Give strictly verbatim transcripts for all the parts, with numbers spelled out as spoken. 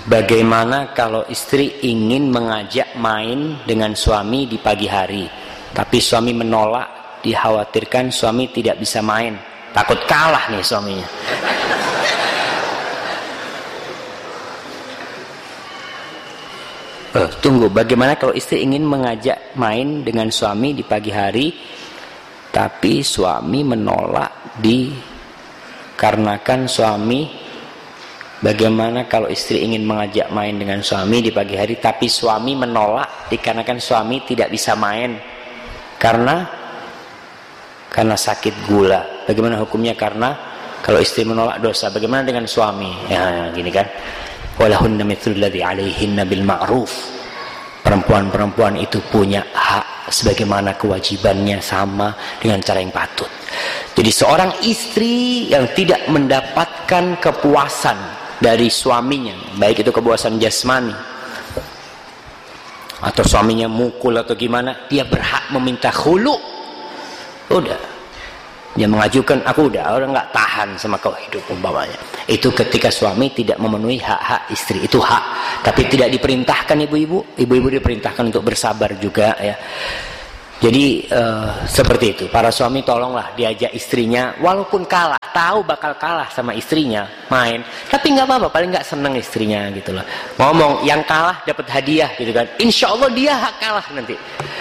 Bagaimana kalau istri ingin mengajak main dengan suami di pagi hari, tapi suami menolak, dikhawatirkan suami tidak bisa main, takut kalah nih suaminya. Oh, tunggu, bagaimana kalau istri ingin mengajak main dengan suami di pagi hari, tapi suami menolak dikarenakan suami Bagaimana kalau istri ingin mengajak main dengan suami di pagi hari, tapi suami menolak dikarenakan suami tidak bisa main karena karena sakit gula. Bagaimana hukumnya? Karena kalau istri menolak dosa. Bagaimana dengan suami? Ya, gini kan. Walahunna mithlul ladzi 'alaihinna bil ma'ruf. Perempuan-perempuan itu punya hak sebagaimana kewajibannya, sama dengan cara yang patut. Jadi seorang istri yang tidak mendapatkan kepuasan dari suaminya, baik itu kepuasan jasmani atau suaminya mukul atau gimana, dia berhak meminta khulu. Udah, dia mengajukan, aku udah orang nggak tahan sama kau hidup umpamanya. Itu ketika suami tidak memenuhi hak-hak istri, itu hak, tapi tidak diperintahkan ibu-ibu. Ibu-ibu diperintahkan untuk bersabar juga ya. Jadi uh, seperti itu. Para suami tolonglah diajak istrinya, walaupun kalah, tahu bakal kalah sama istrinya, main, tapi nggak apa-apa, paling nggak seneng istrinya gitu loh. Ngomong yang kalah dapat hadiah gitu kan. Insya Allah dia hak kalah nanti.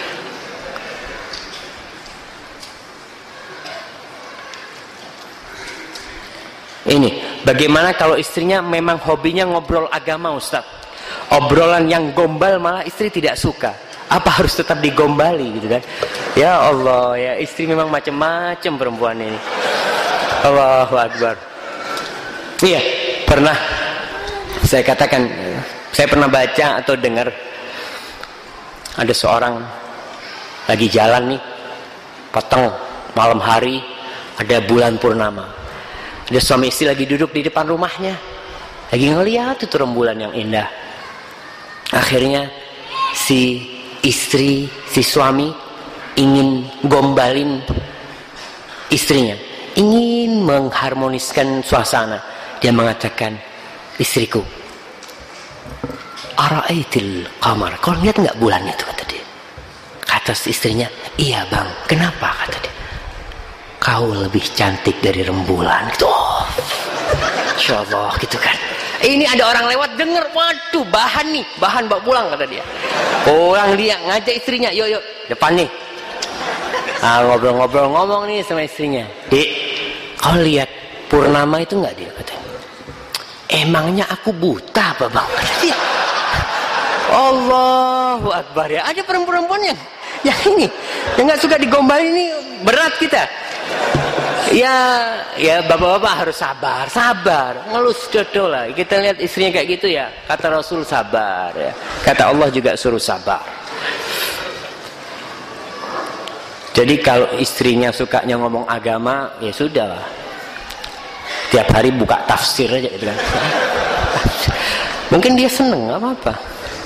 Ini bagaimana kalau istrinya memang hobinya ngobrol agama, Ustaz? Obrolan yang gombal malah istri tidak suka. Apa harus tetap digombali gitu kan? Ya Allah, ya istri memang macam-macam perempuan ini. Allahu Akbar. Iya, pernah saya katakan, saya pernah baca atau dengar ada seorang lagi jalan nih, petang malam hari, ada bulan purnama. Ada suami istri lagi duduk di depan rumahnya, lagi ngeliat itu rembulan yang indah. Akhirnya si istri, si suami ingin gombalin istrinya, ingin mengharmoniskan suasana. Dia mengatakan, istriku, ara'aitil qamar, kau lihat nggak bulan itu? Kata dia. Kata istrinya, iya bang. Kenapa? Kata dia, kau lebih cantik dari rembulan. Gitu. Oh, Insya Allah gitu kan. Ini ada orang lewat denger, waduh bahan nih, bahan bawa pulang kata dia. Orang dia ngajak istrinya, yuk yuk depan nih. Ah, ngobrol-ngobrol ngomong nih sama istrinya. Dek, kau lihat purnama itu nggak? Dia katanya. Emangnya aku buta apa bang? Kata dia. Allahu Akbar ya. Ada perempuan-perempuan yang yang ini, yang nggak suka digombalin, ini berat kita. Ya, ya bapak-bapak harus sabar, sabar, ngelus dodol lah. Kita lihat istrinya kayak gitu ya, kata Rasul sabar ya. Kata Allah juga suruh sabar. Jadi kalau istrinya sukanya ngomong agama, ya sudah lah. Tiap hari buka tafsir aja gitu kan. Mungkin dia seneng, nggak apa-apa.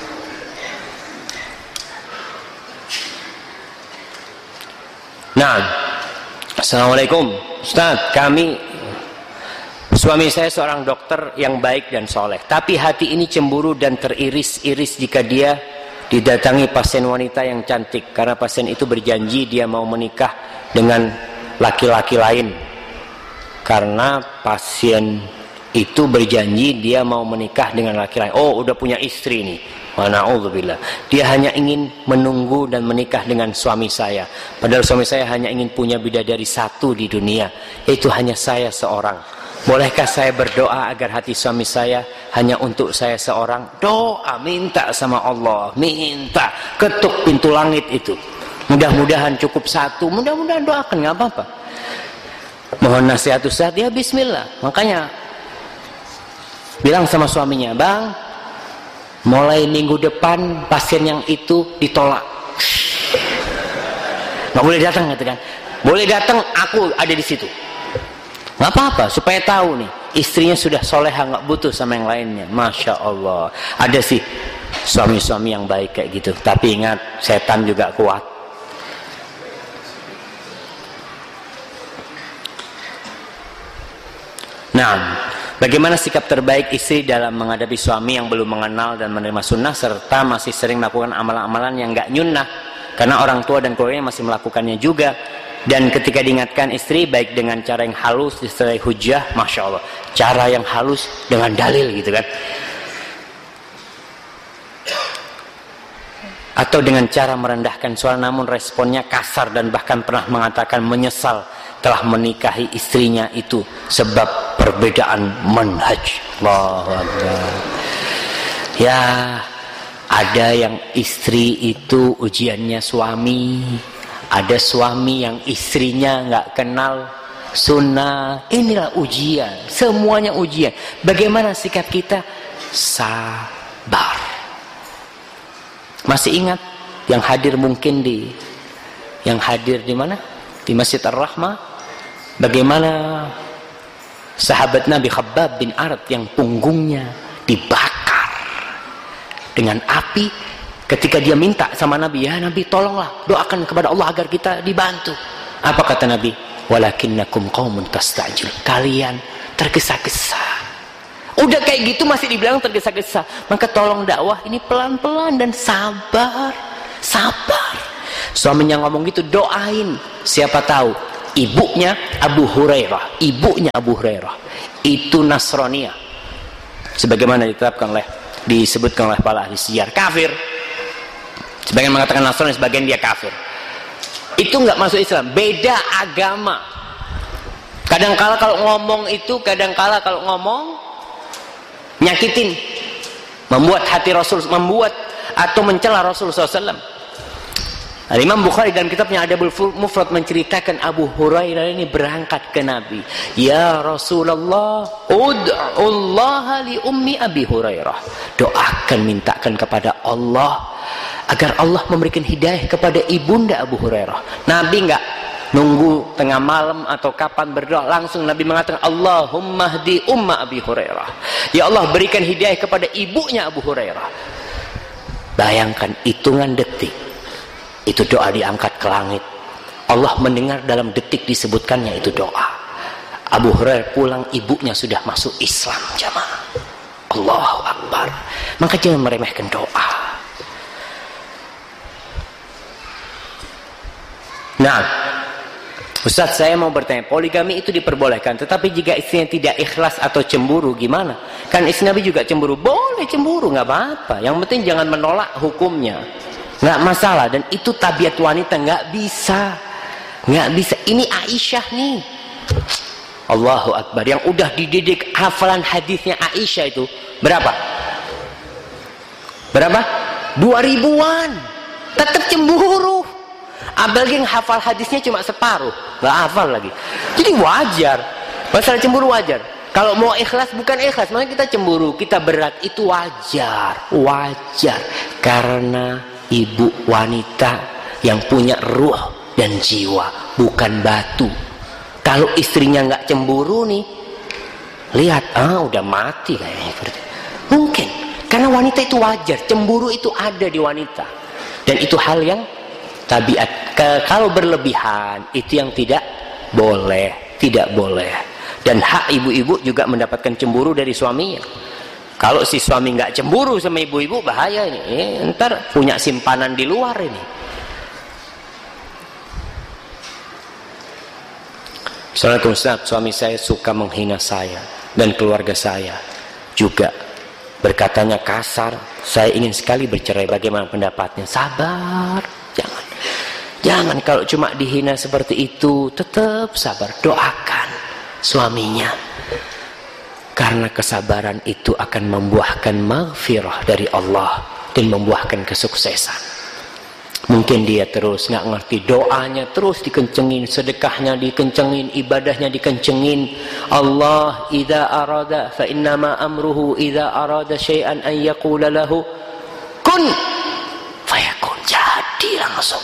Nah, Assalamualaikum Ustaz, kami suami saya seorang dokter yang baik dan soleh, tapi hati ini cemburu dan teriris-iris jika dia didatangi pasien wanita yang cantik, karena pasien itu berjanji dia mau menikah dengan laki-laki lain. Karena pasien itu berjanji dia mau menikah dengan laki-laki lain. Oh, udah punya istri nih. Wa na'udzubillah. Dia hanya ingin menunggu dan menikah dengan suami saya. Padahal suami saya hanya ingin punya bidadari satu di dunia, yaitu hanya saya seorang. Bolehkah saya berdoa agar hati suami saya hanya untuk saya seorang? Doa, minta sama Allah, minta, ketuk pintu langit itu. Mudah-mudahan cukup satu, mudah-mudahan doakan, nggak apa-apa. Mohon nasihat Ustaz, ya bismillah. Makanya bilang sama suaminya, bang, mulai minggu depan pasien yang itu ditolak, nggak boleh datang, gitu kan? Boleh datang, aku ada di situ. Nggak apa-apa, supaya tahu nih istrinya sudah soleha, nggak butuh sama yang lainnya. Masya Allah, ada sih suami-suami yang baik kayak gitu. Tapi ingat, setan juga kuat. Nah, Bagaimana sikap terbaik istri dalam menghadapi suami yang belum mengenal dan menerima sunnah serta masih sering melakukan amalan-amalan yang gak nyunnah karena orang tua dan keluarganya masih melakukannya juga. Dan ketika diingatkan istri baik dengan cara yang halus disertai hujah, masya Allah, cara yang halus dengan dalil gitu kan, atau dengan cara merendahkan suara namun responnya kasar dan bahkan pernah mengatakan menyesal telah menikahi istrinya itu sebab perbedaan manhaj. Allahu Akbar. Ya, ada yang istri itu ujiannya suami, ada suami yang istrinya nggak kenal sunnah. Inilah ujian, semuanya ujian. Bagaimana sikap kita? Sabar. Masih ingat yang hadir mungkin di yang hadir di mana? Di Masjid Ar-Rahmah. Bagaimana sahabat Nabi Khabbab bin Arat yang punggungnya dibakar dengan api ketika dia minta sama Nabi, ya Nabi tolonglah doakan kepada Allah agar kita dibantu. Apa kata Nabi? Walakinnakum qaumun tastajil. Kalian tergesa-gesa. Udah kayak gitu masih dibilang tergesa-gesa. Maka tolong dakwah ini pelan-pelan dan sabar. Sabar. Suaminya ngomong gitu, doain. Siapa tahu ibunya Abu Hurairah, ibunya Abu Hurairah itu Nasraniyah, sebagaimana ditetapkan oleh disebutkan oleh para ahli sejarah, kafir. Sebagian mengatakan Nasrani, sebagian dia kafir. Itu nggak masuk Islam, beda agama. Kadangkala kalau ngomong itu, kadangkala kalau ngomong nyakitin, membuat hati Rasul, membuat atau mencela Rasul sallallahu alaihi wasallam. Imam Bukhari dalam kitabnya Adabul Mufrad menceritakan Abu Hurairah ini berangkat ke Nabi. Ya Rasulullah, ud'ullaha li ummi Abi Hurairah. Doakan, mintakan kepada Allah agar Allah memberikan hidayah kepada ibunda Abu Hurairah. Nabi enggak nunggu tengah malam atau kapan berdoa, langsung Nabi mengatakan Allahumma hdi umma Abi Hurairah. Ya Allah, berikan hidayah kepada ibunya Abu Hurairah. Bayangkan hitungan detik itu doa diangkat ke langit. Allah mendengar, dalam detik disebutkannya itu doa. Abu Hurairah pulang, ibunya sudah masuk Islam, jamaah. Allahu Akbar. Maka jangan meremehkan doa. Nah, Ustaz, saya mau bertanya, poligami itu diperbolehkan, tetapi jika istrinya tidak ikhlas atau cemburu gimana? Kan istri Nabi juga cemburu. Boleh cemburu, nggak apa-apa. Yang penting jangan menolak hukumnya. Nggak masalah, dan itu tabiat wanita. Nggak bisa, nggak bisa. Ini Aisyah nih, Allahu Akbar, yang udah dididik hafalan hadisnya Aisyah itu berapa? Berapa? Dua ribuan. Tetap cemburu. Apalagi yang hafal hadisnya cuma separuh, nggak hafal lagi. Jadi wajar, masalah cemburu wajar. Kalau mau ikhlas bukan ikhlas, makanya kita cemburu, kita berat, itu wajar, wajar. Karena ibu wanita yang punya ruh dan jiwa, bukan batu. Kalau istrinya nggak cemburu nih, lihat, ah udah mati kayaknya. Mungkin karena wanita itu wajar, cemburu itu ada di wanita, dan itu hal yang tabiat. Ke, kalau berlebihan itu yang tidak boleh, tidak boleh. Dan hak ibu-ibu juga mendapatkan cemburu dari suaminya. Kalau si suami nggak cemburu sama ibu-ibu, bahaya ini. Eh, ntar punya simpanan di luar ini. Assalamualaikum Ustaz, suami saya suka menghina saya dan keluarga saya juga. Berkatanya kasar. Saya ingin sekali bercerai. Bagaimana pendapatnya? Sabar, jangan. Jangan kalau cuma dihina seperti itu, tetap sabar. Doakan suaminya. Karena kesabaran itu akan membuahkan maghfirah dari Allah dan membuahkan kesuksesan. Mungkin dia terus nggak ngerti, doanya terus dikencengin, sedekahnya dikencengin, ibadahnya dikencengin. Allah idza arada fa innama amruhu idza arada syai'an an yaqula lahu kun fayakun. Jadi langsung.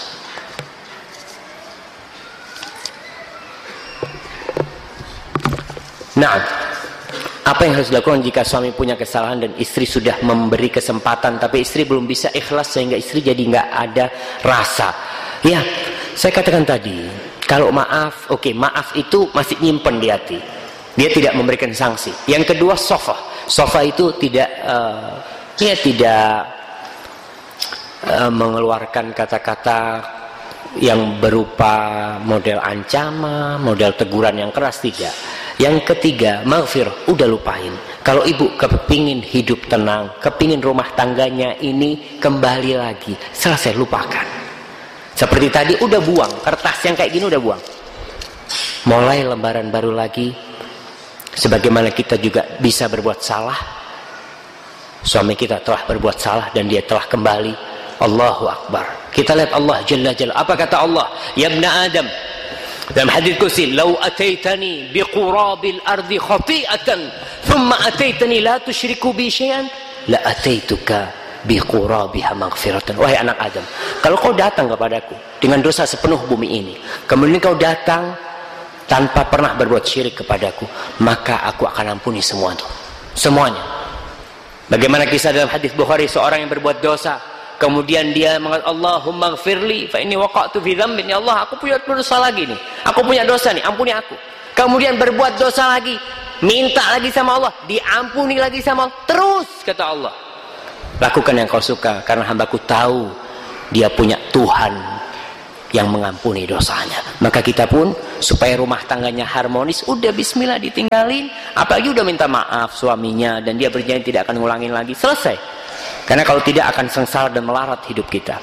Nah, apa yang harus dilakukan jika suami punya kesalahan dan istri sudah memberi kesempatan tapi istri belum bisa ikhlas sehingga istri jadi nggak ada rasa? Ya, saya katakan tadi, kalau maaf, oke, okay, maaf itu masih nyimpen di hati. Dia tidak memberikan sanksi. Yang kedua, sofa. Sofa itu tidak uh, dia tidak uh, mengeluarkan kata-kata yang berupa model ancaman, model teguran yang keras, tidak. Yang ketiga, maghfirah, udah lupain. Kalau ibu kepingin hidup tenang, kepingin rumah tangganya ini kembali lagi, selesai, lupakan. Seperti tadi, udah buang kertas yang kayak gini, udah buang. Mulai lembaran baru lagi. Sebagaimana kita juga bisa berbuat salah, suami kita telah berbuat salah dan dia telah kembali. Allahu Akbar. Kita lihat Allah Jalla Jalla. Apa kata Allah? Ya ibna Adam, dalam hadits qudsi, "Lau ataitani biqurabil ardi khati'atan, thumma ataitani la tusyriku bi syai'an, la ataituka biqurabiha maghfiratan." Wahai anak Adam, kalau kau datang kepadaku dengan dosa sepenuh bumi ini, kemudian kau datang tanpa pernah berbuat syirik kepadaku, maka aku akan ampuni semua itu, semuanya. Bagaimana kisah dalam hadis Bukhari, seorang yang berbuat dosa, kemudian dia mengatakan, Allahumma gfirli fa inni waqa'tu fi dzambin. Ya Allah, aku punya dosa lagi nih, aku punya dosa nih, ampuni aku. Kemudian berbuat dosa lagi, minta lagi sama Allah, diampuni lagi sama Allah. Terus kata Allah, lakukan yang kau suka, karena hambaku tahu dia punya Tuhan yang mengampuni dosanya. Maka kita pun supaya rumah tangganya harmonis, udah bismillah ditinggalin. Apalagi udah minta maaf suaminya dan dia berjanji tidak akan ngulangin lagi, selesai. Karena kalau tidak akan sengsara dan melarat hidup kita.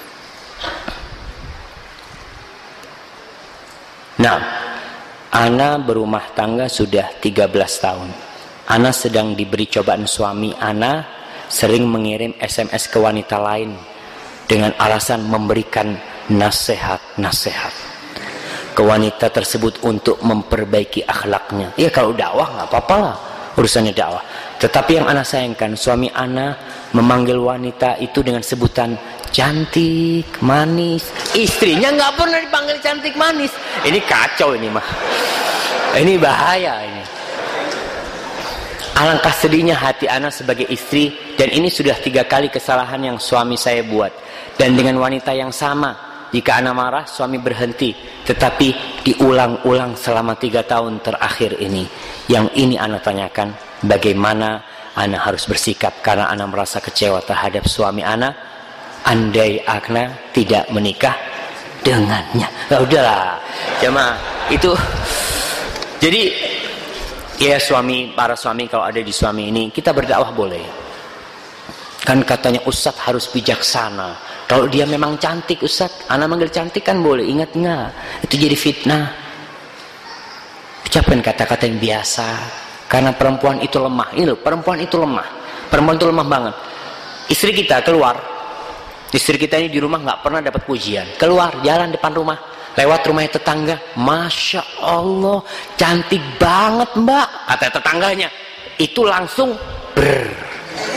Nah, ana berumah tangga sudah tiga belas tahun. Ana sedang diberi cobaan suami. Ana sering mengirim S M S ke wanita lain dengan alasan memberikan nasihat-nasihat ke wanita tersebut untuk memperbaiki akhlaknya. Ya kalau dakwah nggak apa-apa lah, urusannya dakwah. Tetapi yang ana sayangkan, suami ana memanggil wanita itu dengan sebutan cantik, manis. Istrinya nggak pernah dipanggil cantik, manis. Ini kacau ini mah. Ini bahaya ini. Alangkah sedihnya hati ana sebagai istri, dan ini sudah tiga kali kesalahan yang suami saya buat. Dan dengan wanita yang sama, jika ana marah, suami berhenti. Tetapi diulang-ulang selama tiga tahun terakhir ini. Yang ini ana tanyakan, bagaimana ana harus bersikap, karena ana merasa kecewa terhadap suami ana. Andai ana tidak menikah dengannya. Nah, udahlah, jemaah itu. Jadi ya suami, para suami kalau ada di suami ini, kita berdakwah boleh. Kan katanya Ustadz harus bijaksana. Kalau dia memang cantik, Ustadz, ana manggil cantik kan boleh. Ingat nggak? Itu jadi fitnah. Ucapkan kata-kata yang biasa. Karena perempuan itu lemah. Ini loh, perempuan itu lemah. Perempuan itu lemah banget. Istri kita keluar. Istri kita ini di rumah nggak pernah dapat pujian. Keluar, jalan depan rumah, lewat rumahnya tetangga. Masya Allah, cantik banget mbak. Kata tetangganya. Itu langsung ber.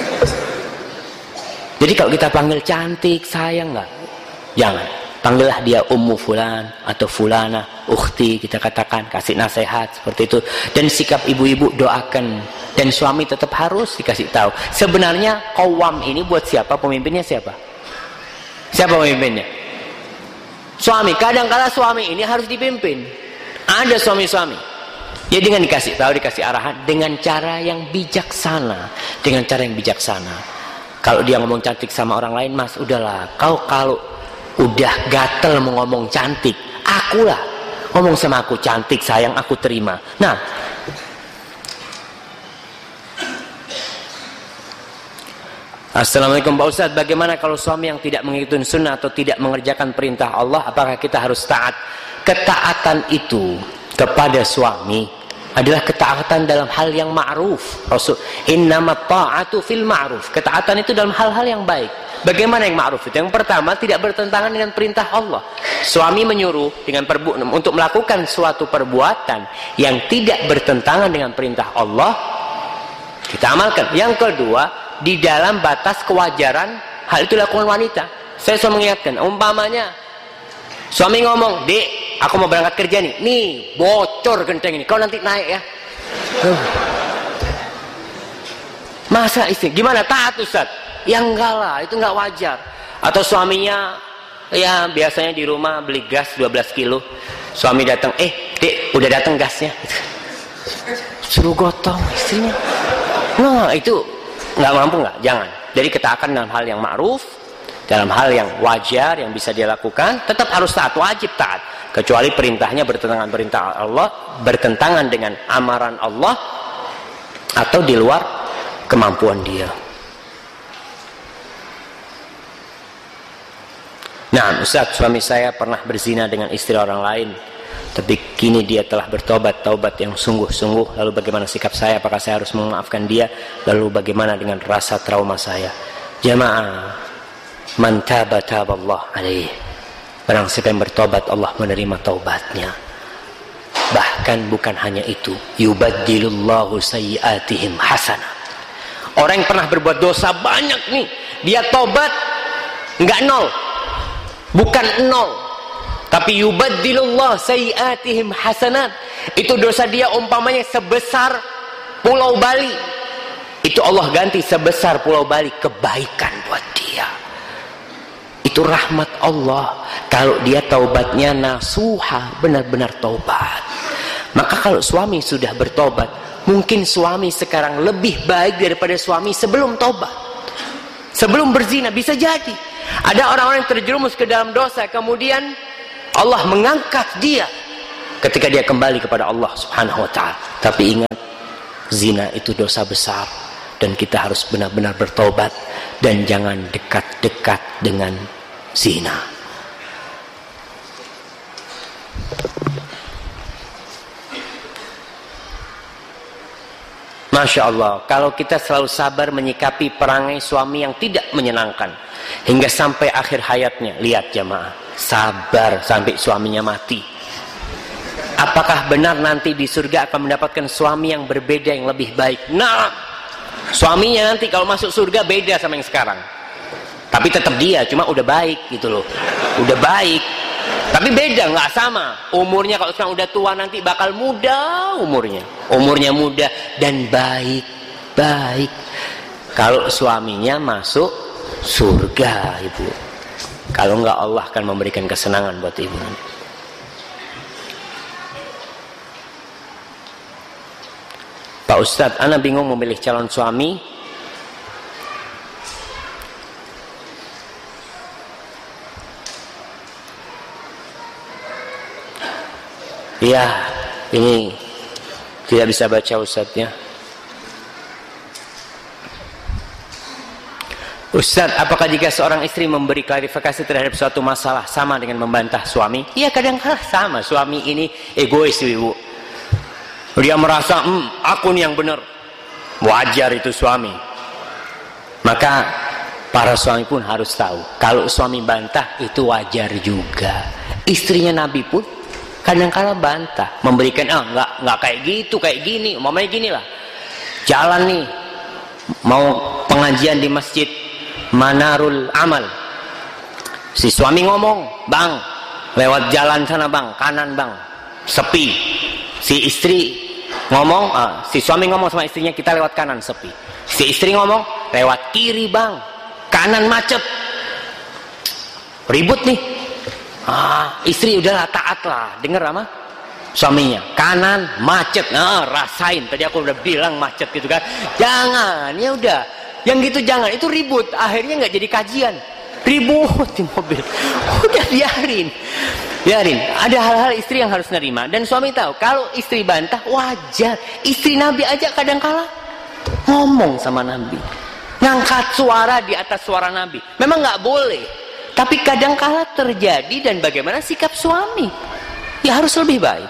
Jadi kalau kita panggil cantik, sayang nggak? Jangan. Panggillah dia ummu fulan atau fulana, ukhti, kita katakan, kasih nasihat seperti itu. Dan sikap ibu-ibu, doakan. Dan suami tetap harus dikasih tahu. Sebenarnya qawwam ini buat siapa? Pemimpinnya siapa? Siapa pemimpinnya? Suami. Kadang-kadang suami ini harus dipimpin. Ada suami-suami. Ya dengan dikasih tahu, dikasih arahan dengan cara yang bijaksana. Dengan cara yang bijaksana. Kalau dia ngomong cantik sama orang lain, mas, udahlah. Kau kalau udah gatel mau ngomong cantik, akulah ngomong sama aku cantik, sayang, aku terima. Nah, assalamualaikum Pak Ustadz, bagaimana kalau suami yang tidak mengikuti sunnah atau tidak mengerjakan perintah Allah, apakah kita harus taat? Ketaatan itu kepada suami adalah ketaatan dalam hal yang ma'ruf. Rasul, innamat ta'atu fil ma'ruf. Ketaatan itu dalam hal-hal yang baik. Bagaimana yang ma'ruf itu? Yang pertama, tidak bertentangan dengan perintah Allah. Suami menyuruh dengan perbu untuk melakukan suatu perbuatan yang tidak bertentangan dengan perintah Allah, kita amalkan. Yang kedua, di dalam batas kewajaran hal itu dilakukan wanita. Saya selalu mengingatkan, umpamanya suami ngomong, "Dek, aku mau berangkat kerja nih. Nih, bocor genteng ini. Kau nanti naik ya." Uh. Masa istri? Gimana? Taat Ustaz? Ya enggak lah, itu enggak wajar. Atau suaminya, ya biasanya di rumah beli gas dua belas kilo. Suami datang, "Eh, Dek, udah datang gasnya." suruh gotong istrinya. Nah itu nggak mampu nggak? Jangan. Jadi ketaatan dalam hal yang ma'ruf, dalam hal yang wajar yang bisa dia lakukan, tetap harus taat, wajib taat. Kecuali perintahnya bertentangan perintah Allah, bertentangan dengan amaran Allah, atau di luar kemampuan dia. Nah, Ustaz, suami saya pernah berzina dengan istri orang lain, tapi kini dia telah bertobat, taubat yang sungguh-sungguh. Lalu bagaimana sikap saya? Apakah saya harus memaafkan dia? Lalu bagaimana dengan rasa trauma saya? Jamaah, man taba taballah alaih. Barang siapa yang bertobat, Allah menerima taubatnya. Bahkan bukan hanya itu, yubaddilullahu sayyiatihim hasanah. Orang yang pernah berbuat dosa banyak nih, dia tobat enggak nol, bukan nol, tapi yubaddilullah sayyiatihim hasanat. Itu dosa dia umpamanya sebesar Pulau Bali, itu Allah ganti sebesar Pulau Bali kebaikan buat dia. Itu rahmat Allah kalau dia taubatnya nasuha, benar-benar taubat. Maka kalau suami sudah bertobat, mungkin suami sekarang lebih baik daripada suami sebelum tobat, sebelum berzina. Bisa jadi ada orang-orang yang terjerumus ke dalam dosa, kemudian Allah mengangkat dia ketika dia kembali kepada Allah subhanahu wa ta'ala. Tapi ingat, zina itu dosa besar, dan kita harus benar-benar bertobat dan jangan dekat-dekat dengan zina. Masya Allah, kalau kita selalu sabar menyikapi perangai suami yang tidak menyenangkan hingga sampai akhir hayatnya, lihat jamaah, sabar sampai suaminya mati. Apakah benar nanti di surga akan mendapatkan suami yang berbeda, yang lebih baik? Nah, suaminya nanti kalau masuk surga beda sama yang sekarang, tapi tetap dia, cuma udah baik gitu loh, udah baik. Tapi beda, nggak sama. Umurnya kalau sekarang udah tua, nanti bakal muda umurnya. Umurnya muda dan baik-baik. Kalau suaminya masuk surga, ibu. Kalau nggak, Allah akan memberikan kesenangan buat ibu. Pak Ustadz, ana bingung memilih calon suami. Ya, ini tidak bisa baca Ustadznya. Ustadz, apakah jika seorang istri memberi klarifikasi terhadap suatu masalah sama dengan membantah suami? Iya, kadang-kadang sama. Suami ini egois, ibu. Dia merasa, hmm, aku nih yang benar. Wajar itu suami. Maka para suami pun harus tahu, kalau suami bantah itu wajar juga. Istrinya Nabi pun kadang-kadang bantah, memberikan, ah nggak nggak kayak gitu, kayak gini, umpamanya gini lah. Jalan nih, mau pengajian di masjid Manarul Amal, si suami ngomong, bang, lewat jalan sana bang, kanan bang, sepi. Si istri ngomong, ah, si suami ngomong sama istrinya, kita lewat kanan, sepi. Si istri ngomong, lewat kiri bang, kanan macet. Ribut nih. Ah, istri udahlah, taat lah, dengar sama suaminya, kanan macet, nah rasain, tadi aku udah bilang macet gitu kan, jangan, ya udah, yang gitu jangan, itu ribut, akhirnya nggak jadi kajian, ribut di mobil, udah biarin, biarin. Ada hal-hal istri yang harus nerima, dan suami tahu kalau istri bantah wajar. Istri Nabi aja kadang-kala ngomong sama Nabi, ngangkat suara di atas suara Nabi, memang nggak boleh. Tapi kadang-kala terjadi, dan bagaimana sikap suami? Ya harus lebih baik.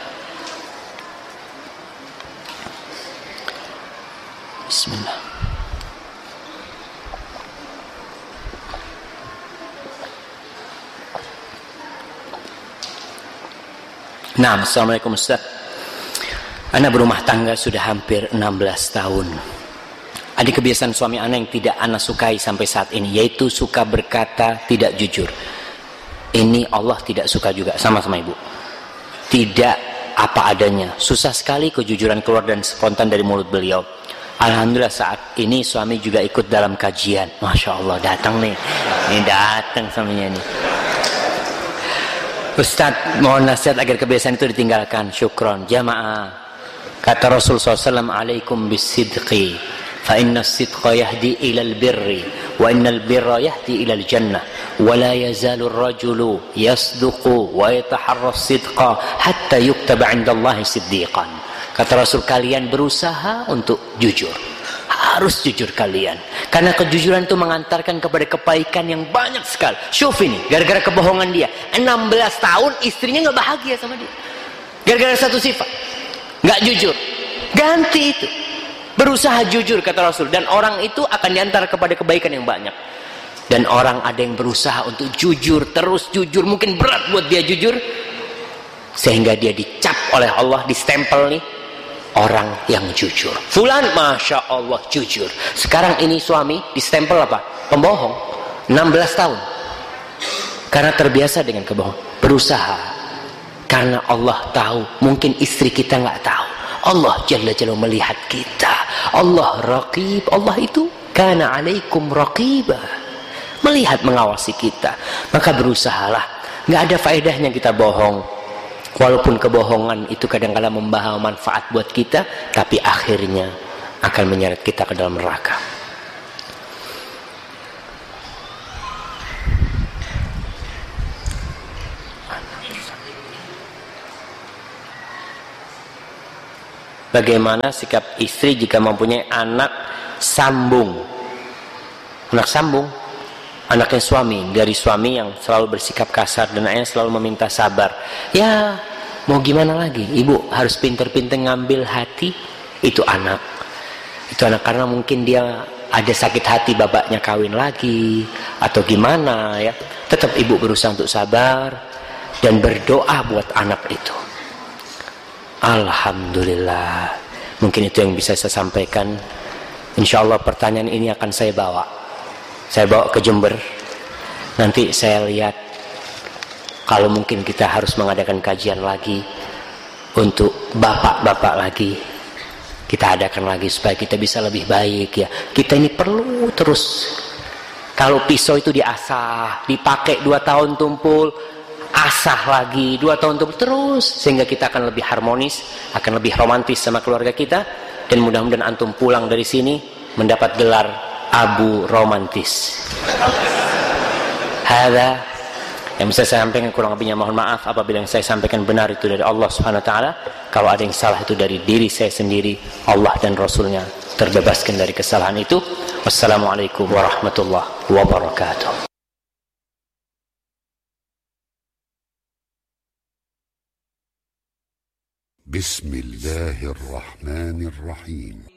Bismillah. Nah, Assalamualaikum Ustaz. Ana berumah tangga sudah hampir enam belas tahun. Ada kebiasaan suami ana yang tidak ana sukai sampai saat ini, yaitu suka berkata tidak jujur. Ini Allah tidak suka juga, sama-sama ibu. Tidak apa adanya, susah sekali kejujuran keluar dan spontan dari mulut beliau. Alhamdulillah saat ini suami juga ikut dalam kajian. Masya Allah, datang nih, ini datang suaminya nih. Ustadz, mohon nasihat agar kebiasaan itu ditinggalkan. Syukron. Jamaah, Kata Rasul sallallahu alaihi wasallam, alaikum bisidqi fa inna as-sidqa yahdi ila al-birri wa inna al-birra yahdi ila al-jannah wa la yazalu ar-rajulu yasduqu wa yataharra as-sidqa hatta yuktaba 'inda Allah siddiqan. Kata Rasul, kalian berusaha untuk jujur, harus jujur kalian, karena kejujuran itu mengantarkan kepada kebaikan yang banyak sekali. Syuf ini, gara-gara kebohongan dia enam belas tahun istrinya nggak bahagia sama dia, gara-gara satu sifat, nggak jujur. Ganti itu, berusaha jujur kata Rasul, dan orang itu akan diantar kepada kebaikan yang banyak. Dan orang ada yang berusaha untuk jujur, terus jujur, mungkin berat buat dia jujur, sehingga dia dicap oleh Allah, distempel nih, orang yang jujur. Fulan masya Allah jujur. Sekarang ini suami distempel apa? Pembohong. enam belas tahun karena terbiasa dengan kebohongan. Berusaha, karena Allah tahu, mungkin istri kita nggak tahu. Allah Jalla Jalla melihat kita. Allah raqib. Allah itu kana alaikum raqibah, melihat, mengawasi kita. Maka berusahalah. Nggak ada faedahnya kita bohong, walaupun kebohongan itu kadang-kadang membawa manfaat buat kita, tapi akhirnya akan menyeret kita ke dalam neraka. Bagaimana sikap istri jika mempunyai anak sambung? Anak sambung, anaknya suami, dari suami yang selalu bersikap kasar dan ayahnya selalu meminta sabar. Ya, mau gimana lagi? Ibu harus pinter-pinter ngambil hati itu anak. Itu anak karena mungkin dia ada sakit hati, bapaknya kawin lagi atau gimana ya. Tetap ibu berusaha untuk sabar dan berdoa buat anak itu. Alhamdulillah. Mungkin itu yang bisa saya sampaikan. Insya Allah pertanyaan ini akan saya bawa. Saya bawa ke Jember. Nanti saya lihat, kalau mungkin kita harus mengadakan kajian lagi untuk bapak-bapak lagi, kita adakan lagi supaya kita bisa lebih baik ya. Kita ini perlu terus. Kalau pisau itu diasah, dipakai dua tahun tumpul, asah lagi dua tahun tumpul terus, sehingga kita akan lebih harmonis, akan lebih romantis sama keluarga kita. Dan mudah-mudahan antum pulang dari sini mendapat gelar Abu Romantis. Hada yang bisa saya sampaikan, kurang lebihnya mohon maaf apabila yang saya sampaikan benar itu dari Allah Subhanahu wa taala. Kalau ada yang salah itu dari diri saya sendiri, Allah dan Rasulnya terbebaskan dari kesalahan itu. Wassalamualaikum warahmatullahi wabarakatuh. Bismillahirrahmanirrahim.